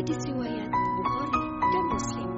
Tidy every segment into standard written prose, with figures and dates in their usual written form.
Hadis riwayat Bukhari dan Muslim.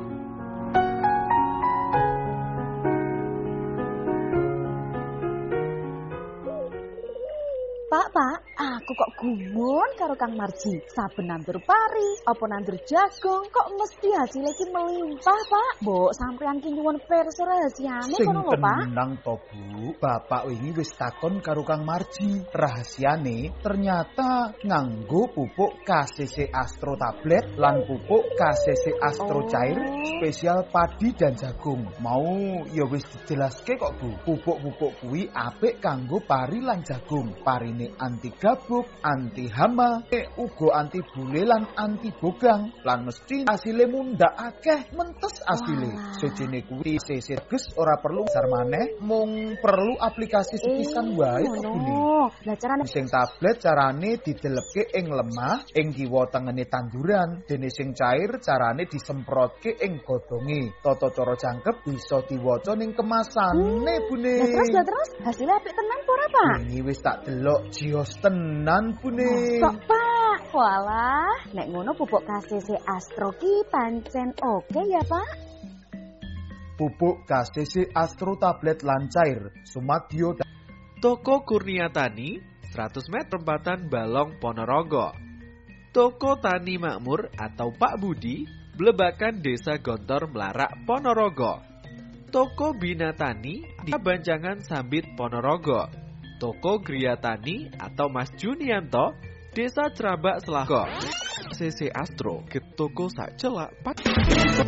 Pak, aku kok gumun karo Kang Marji. Saben nandur pari, apa nandur jagung, kok mesti hasil iki melimpah, Pak? Mbok sampeyan ki nyuwun pirsa rahasiane kono lho, Pak. Sing tenang to, Bu. Bapak wingi wis takon karo Kang Marji. Rahasiane ternyata nganggo pupuk KCC Astro tablet lan pupuk KCC Astro cair spesial padi dan jagung. Mau ya wis dijelaske kok, Bu. Pupuk-pupuk kuwi apik kanggo pari lan jagung. Parine anti gabuk, anti hama, uga anti bule lan anti bogang. Lan mesti asile mundhak akeh mentes asile. Sejene kuwi seseges ora perlu besar maneh, mung perlu aplikasi sepisan wae kok Bune. Lah carane Sing tablet carane didelepke ing lemah, ing kiwa tengene tanduran. Dene sing cair carane disemprotke ing godhonge. Tata cara jangkep bisa diwaca ning kemasane Bune. Lah terus hasilnya apik tenan apa ora, Pak? Wingi wis tak delok jios tenan Bune. Kok, Pak? Walah, nek ngono pupuk KCC Astro ki pancen oke ya, Pak? Pupuk KCC Astro tablet lan cair Sumadyo. Toko Kurnia Tani, 100 meter perempatan Balong Ponorogo. Toko Tani Makmur atau Pak Budi, Blebakan Desa Gontor Melarak Ponorogo. Toko Bina Tani di Banjangan Sambit Ponorogo. Toko Gria Tani atau Mas Junianto, Desa Cerabak Selago. CC Astro, ke toko sak celak.